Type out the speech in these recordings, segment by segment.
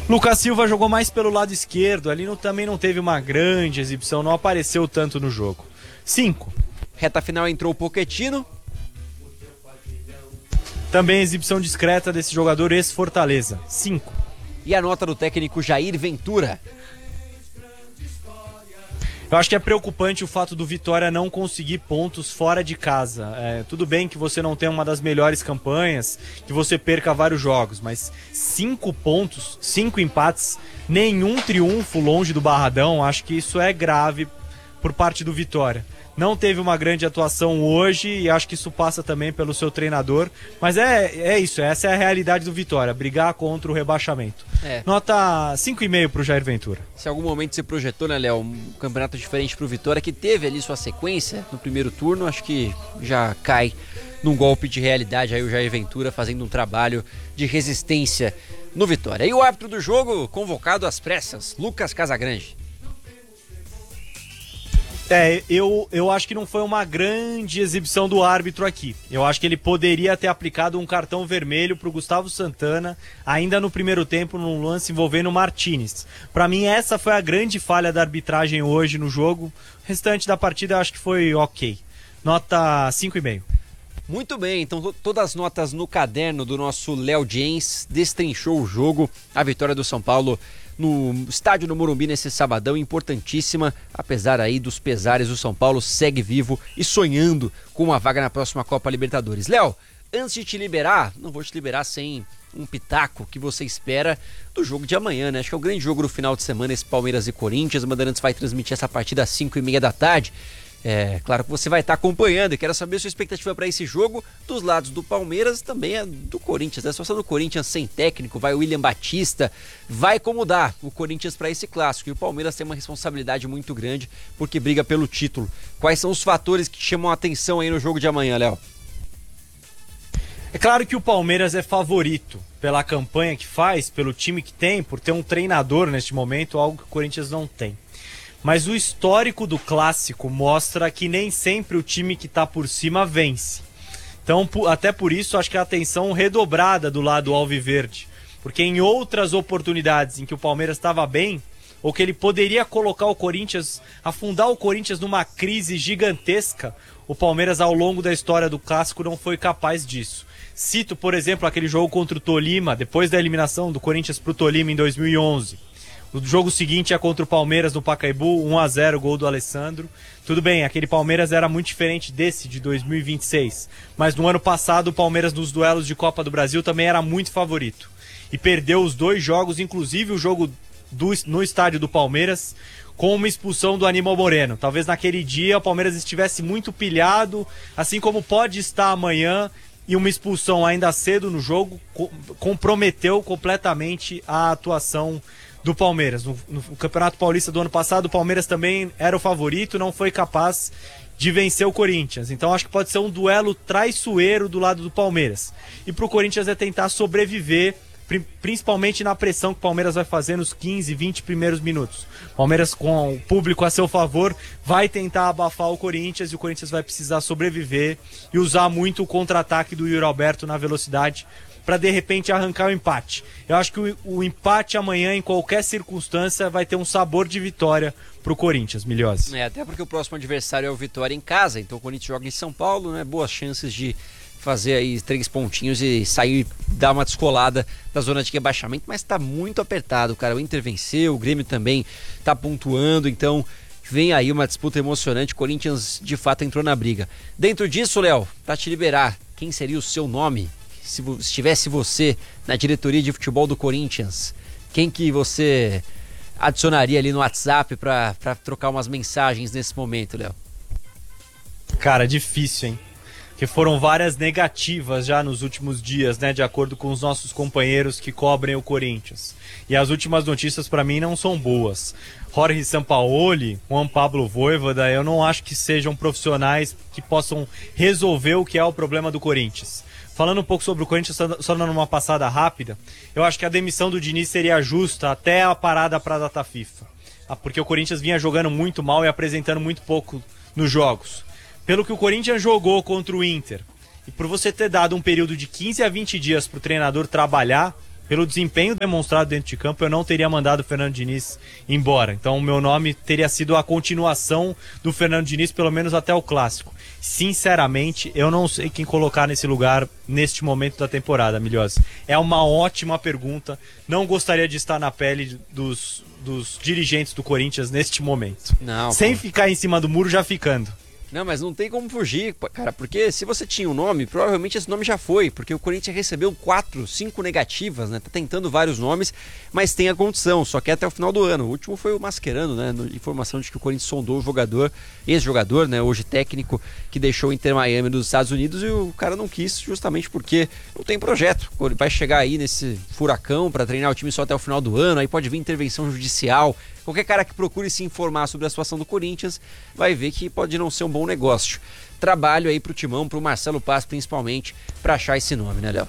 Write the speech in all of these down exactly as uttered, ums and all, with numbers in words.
Lucas Silva jogou mais pelo lado esquerdo, ali não, também não teve uma grande exibição, não apareceu tanto no jogo. cinco. Reta final entrou o Pochettino. Também exibição discreta desse jogador ex-Fortaleza. cinco. E a nota do técnico Jair Ventura. Eu acho que é preocupante o fato do Vitória não conseguir pontos fora de casa. É, tudo bem que você não tem uma das melhores campanhas, que você perca vários jogos, mas cinco pontos, cinco empates, nenhum triunfo longe do Barradão, acho que isso é grave por parte do Vitória. Não teve uma grande atuação hoje e acho que isso passa também pelo seu treinador. Mas é, é isso, essa é a realidade do Vitória, brigar contra o rebaixamento. É. Nota cinco e meio para o Jair Ventura. Se em algum momento você projetou, né, Léo, um campeonato diferente para o Vitória, que teve ali sua sequência no primeiro turno, acho que já cai num golpe de realidade aí o Jair Ventura fazendo um trabalho de resistência no Vitória. E o árbitro do jogo, convocado às pressas, Lucas Casagrande. É, eu, eu acho que não foi uma grande exibição do árbitro aqui. Eu acho que ele poderia ter aplicado um cartão vermelho pro Gustavo Santana, ainda no primeiro tempo, num lance envolvendo o Martínez. Pra mim, essa foi a grande falha da arbitragem hoje no jogo. O restante da partida eu acho que foi ok. Nota cinco e meio. Muito bem, então todas as notas no caderno do nosso Léo Jens, destrinchou o jogo, a vitória do São Paulo no estádio do Morumbi nesse sabadão, importantíssima, apesar aí dos pesares, o São Paulo segue vivo e sonhando com uma vaga na próxima Copa Libertadores. Léo, antes de te liberar, não vou te liberar sem um pitaco que você espera do jogo de amanhã, né? Acho que é o grande jogo do final de semana, esse Palmeiras e Corinthians. O Bandeirantes vai transmitir essa partida às cinco e meia da tarde. É, claro que você vai estar acompanhando e quero saber a sua expectativa para esse jogo dos lados do Palmeiras e também a do Corinthians. A situação do Corinthians sem técnico, vai o William Batista, vai como dá o Corinthians para esse clássico. E o Palmeiras tem uma responsabilidade muito grande porque briga pelo título. Quais são os fatores que chamam a atenção aí no jogo de amanhã, Léo? É claro que o Palmeiras é favorito pela campanha que faz, pelo time que tem, por ter um treinador neste momento, algo que o Corinthians não tem. Mas o histórico do clássico mostra que nem sempre o time que está por cima vence. Então, até por isso, acho que a atenção redobrada do lado alviverde. Porque em outras oportunidades em que o Palmeiras estava bem, ou que ele poderia colocar o Corinthians, afundar o Corinthians numa crise gigantesca, o Palmeiras ao longo da história do clássico não foi capaz disso. Cito, por exemplo, aquele jogo contra o Tolima, depois da eliminação do Corinthians para o Tolima em dois mil e onze. O jogo seguinte é contra o Palmeiras no Pacaembu, um a zero, gol do Alessandro. Tudo bem, aquele Palmeiras era muito diferente desse de dois mil e vinte e seis. Mas no ano passado o Palmeiras nos duelos de Copa do Brasil também era muito favorito. E perdeu os dois jogos, inclusive o jogo do, no estádio do Palmeiras, com uma expulsão do Aníbal Moreno. Talvez naquele dia o Palmeiras estivesse muito pilhado, assim como pode estar amanhã, e uma expulsão ainda cedo no jogo comprometeu completamente a atuação do Palmeiras. No, no Campeonato Paulista do ano passado, o Palmeiras também era o favorito, não foi capaz de vencer o Corinthians. Então acho que pode ser um duelo traiçoeiro do lado do Palmeiras. E pro Corinthians é tentar sobreviver, principalmente na pressão que o Palmeiras vai fazer nos quinze, vinte primeiros minutos. O Palmeiras, com o público a seu favor, vai tentar abafar o Corinthians e o Corinthians vai precisar sobreviver e usar muito o contra-ataque do Yuri Alberto na velocidade para de repente arrancar o empate. Eu acho que o, o empate amanhã, em qualquer circunstância, vai ter um sabor de vitória pro Corinthians, Milhose. É, até porque o próximo adversário é o Vitória em casa, então o Corinthians joga em São Paulo, né? Boas chances de fazer aí três pontinhos e sair, dar uma descolada da zona de rebaixamento, mas tá muito apertado, cara. O Inter venceu, o Grêmio também tá pontuando, então vem aí uma disputa emocionante. O Corinthians de fato entrou na briga. Dentro disso, Léo, pra te liberar, quem seria o seu nome? Se estivesse você na diretoria de futebol do Corinthians, quem que você adicionaria ali no WhatsApp pra, pra trocar umas mensagens nesse momento, Léo? Cara, difícil, hein? Porque foram várias negativas já nos últimos dias, né? De acordo com os nossos companheiros que cobrem o Corinthians. E as últimas notícias pra mim não são boas. Jorge Sampaoli, Juan Pablo Vojvoda, eu não acho que sejam profissionais que possam resolver o que é o problema do Corinthians. Falando um pouco sobre o Corinthians, só dando uma passada rápida, eu acho que a demissão do Diniz seria justa até a parada para a data FIFA. Porque o Corinthians vinha jogando muito mal e apresentando muito pouco nos jogos. Pelo que o Corinthians jogou contra o Inter, e por você ter dado um período de quinze a vinte dias para o treinador trabalhar, pelo desempenho demonstrado dentro de campo, eu não teria mandado o Fernando Diniz embora. Então o meu nome teria sido a continuação do Fernando Diniz, pelo menos até o Clássico. Sinceramente, eu não sei quem colocar nesse lugar neste momento da temporada, Milhose. É uma ótima pergunta. Não gostaria de estar na pele dos, dos dirigentes do Corinthians neste momento. Não, Sem pô. ficar em cima do muro, já ficando. Não, mas não tem como fugir, cara, porque se você tinha um nome, provavelmente esse nome já foi, porque o Corinthians recebeu quatro, cinco negativas, né? Tá tentando vários nomes, mas tem a condição, só que é até o final do ano. O último foi o Mascherano, né? Informação de que o Corinthians sondou o jogador, ex-jogador, né? Hoje técnico, que deixou o Inter Miami dos Estados Unidos e o cara não quis, justamente porque não tem projeto. Ele vai chegar aí nesse furacão para treinar o time só até o final do ano, aí pode vir intervenção judicial. Qualquer cara que procure se informar sobre a situação do Corinthians vai ver que pode não ser um bom negócio. Trabalho aí pro Timão, pro Marcelo Paz principalmente, para achar esse nome, né, Léo?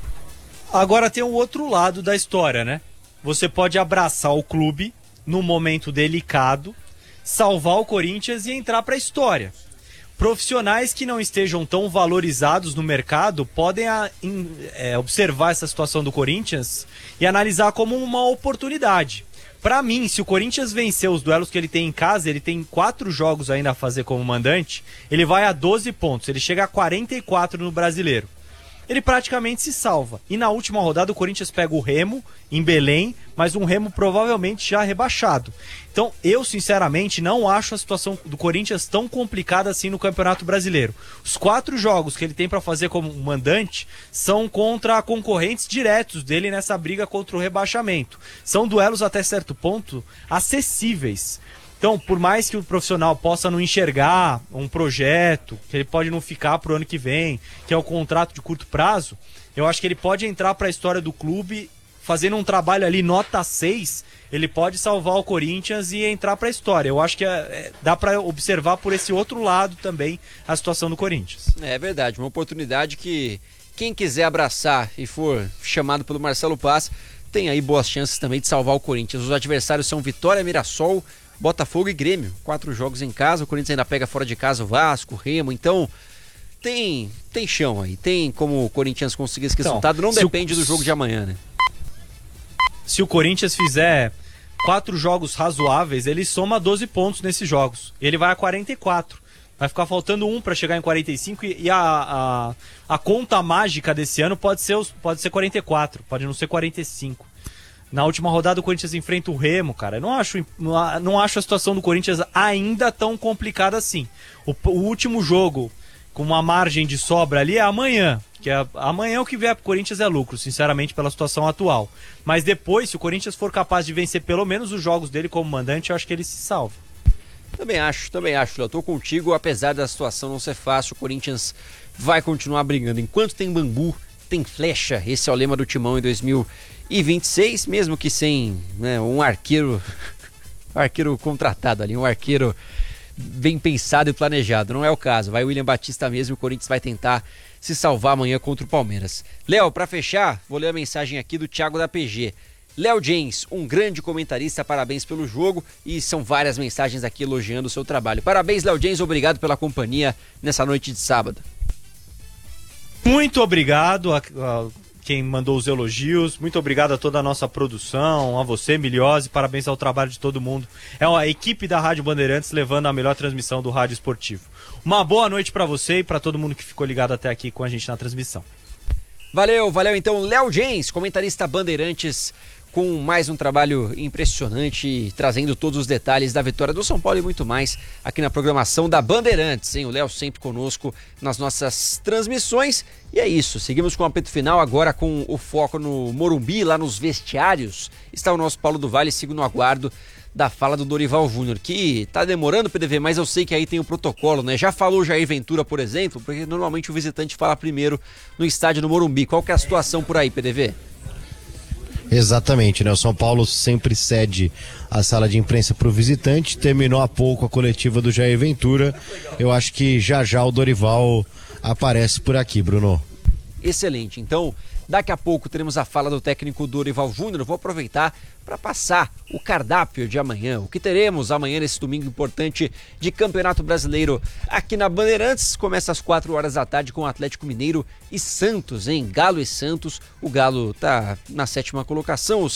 Agora tem o outro lado da história, né? Você pode abraçar o clube num momento delicado, salvar o Corinthians e entrar para a história. Profissionais que não estejam tão valorizados no mercado podem a, in, é, observar essa situação do Corinthians e analisar como uma oportunidade. Pra mim, se o Corinthians vencer os duelos que ele tem em casa, ele tem quatro jogos ainda a fazer como mandante, ele vai a doze pontos, ele chega a quarenta e quatro no Brasileiro. Ele praticamente se salva. E na última rodada o Corinthians pega o Remo em Belém, mas um Remo provavelmente já rebaixado. Então eu sinceramente não acho a situação do Corinthians tão complicada assim no Campeonato Brasileiro. Os quatro jogos que ele tem para fazer como mandante são contra concorrentes diretos dele nessa briga contra o rebaixamento. São duelos até certo ponto acessíveis. Então, por mais que o profissional possa não enxergar um projeto, que ele pode não ficar pro ano que vem, que é o contrato de curto prazo, eu acho que ele pode entrar para a história do clube, fazendo um trabalho ali nota seis, ele pode salvar o Corinthians e entrar para a história. Eu acho que é, é, dá para observar por esse outro lado também a situação do Corinthians. É verdade, uma oportunidade que quem quiser abraçar e for chamado pelo Marcelo Paz, tem aí boas chances também de salvar o Corinthians. Os adversários são Vitória, Mirassol, Botafogo e Grêmio, quatro jogos em casa, o Corinthians ainda pega fora de casa o Vasco, o Remo, então tem, tem chão aí, tem como o Corinthians conseguir esse então, resultado, não depende o, do jogo de amanhã, né? Se o Corinthians fizer quatro jogos razoáveis, ele soma doze pontos nesses jogos, ele vai a quarenta e quatro, vai ficar faltando um para chegar em quarenta e cinco e, e a, a, a conta mágica desse ano pode ser, os, pode ser quarenta e quatro, pode não ser quarenta e cinco. Na última rodada o Corinthians enfrenta o Remo, cara. Eu não acho, não acho a situação do Corinthians ainda tão complicada assim. O, o último jogo com uma margem de sobra ali é amanhã. Que é, amanhã o que vier pro Corinthians é lucro, sinceramente, pela situação atual. Mas depois, se o Corinthians for capaz de vencer pelo menos os jogos dele como mandante, eu acho que ele se salva. Também acho, também acho, Léo. Tô contigo, apesar da situação não ser fácil, o Corinthians vai continuar brigando. Enquanto tem bambu, tem flecha. Esse é o lema do Timão em dois mil e vinte e seis, mesmo que sem, né, um arqueiro um arqueiro contratado ali, um arqueiro bem pensado e planejado. Não é o caso, vai o William Batista mesmo, o Corinthians vai tentar se salvar amanhã contra o Palmeiras. Léo, para fechar, vou ler a mensagem aqui do Thiago da P G. Léo James, um grande comentarista, parabéns pelo jogo, e são várias mensagens aqui elogiando o seu trabalho. Parabéns, Léo James, obrigado pela companhia nessa noite de sábado. Muito obrigado a, a quem mandou os elogios, muito obrigado a toda a nossa produção, a você, Milhose, parabéns ao trabalho de todo mundo. É a equipe da Rádio Bandeirantes levando a melhor transmissão do rádio esportivo. Uma boa noite para você e para todo mundo que ficou ligado até aqui com a gente na transmissão. Valeu, valeu então, Léo James, comentarista Bandeirantes, com mais um trabalho impressionante, trazendo todos os detalhes da vitória do São Paulo e muito mais aqui na programação da Bandeirantes, hein? O Léo sempre conosco nas nossas transmissões. E é isso, seguimos com o apito final, agora com o foco no Morumbi, lá nos vestiários. Está o nosso Paulo do Vale, sigo no aguardo da fala do Dorival Júnior, que tá demorando, P D V, mas eu sei que aí tem o protocolo, né? Já falou Jair Ventura, por exemplo, porque normalmente o visitante fala primeiro no estádio do Morumbi. Qual que é a situação por aí, P D V? Exatamente, né? O São Paulo sempre cede a sala de imprensa para o visitante. Terminou há pouco a coletiva do Jair Ventura. Eu acho que já já o Dorival aparece por aqui, Bruno. Excelente. Então, Daqui a pouco teremos a fala do técnico Dorival Júnior. Vou aproveitar para passar o cardápio de amanhã. O que teremos amanhã nesse domingo importante de Campeonato Brasileiro aqui na Bandeirantes. Começa às quatro horas da tarde com o Atlético Mineiro e Santos, hein? Galo e Santos. O Galo tá na sétima colocação,